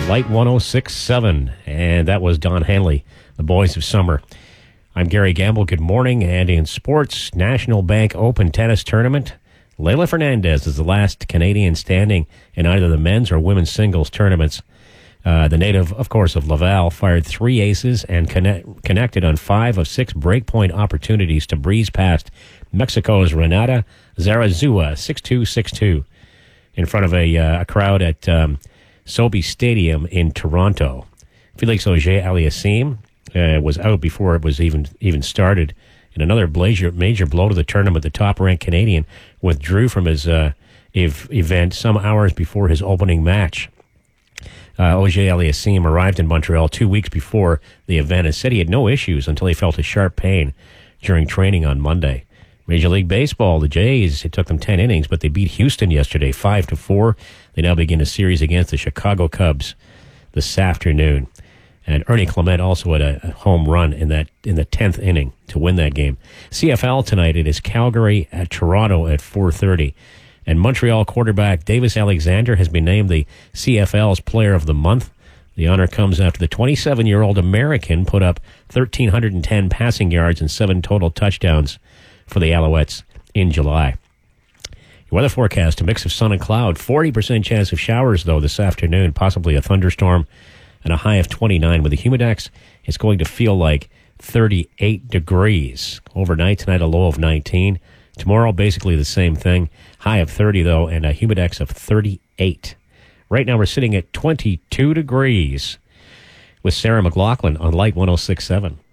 Light 106.7, and that was Don Henley, The Boys of Summer. I'm Gary Gamble. Good morning. And in sports, National Bank Open Tennis Tournament, Leylah Fernandez is the last Canadian standing in either the men's or women's singles tournaments. The native, of course, of Laval, fired 3 aces and connected on 5 of 6 breakpoint opportunities to breeze past Mexico's Renata Zarazua, 6-2, 6-2, in front of a crowd at Sobeys Stadium in Toronto. Felix Auger-Aliassime was out before it was even started. In another major blow to the tournament, the top-ranked Canadian withdrew from his event some hours before his opening match. Auger-Aliassime arrived in Montreal 2 weeks before the event and said he had no issues until he felt a sharp pain during training on Monday. Major League Baseball, the Jays, it took them 10 innings, but they beat Houston yesterday 5-4. They now begin a series against the Chicago Cubs this afternoon. And Ernie Clement also had a home run in the 10th inning to win that game. CFL tonight, it is Calgary at Toronto at 4:30. And Montreal quarterback Davis Alexander has been named the CFL's Player of the Month. The honor comes after the 27-year-old American put up 1,310 passing yards and 7 total touchdowns for the Alouettes in July. Your weather forecast, a mix of sun and cloud. 40% chance of showers, though, this afternoon, possibly a thunderstorm, and a high of 29. With the humidex, it's going to feel like 38 degrees. Overnight tonight, a low of 19. Tomorrow, basically the same thing. High of 30, though, and a humidex of 38. Right now, we're sitting at 22 degrees with Sarah McLaughlin on Light 106.7.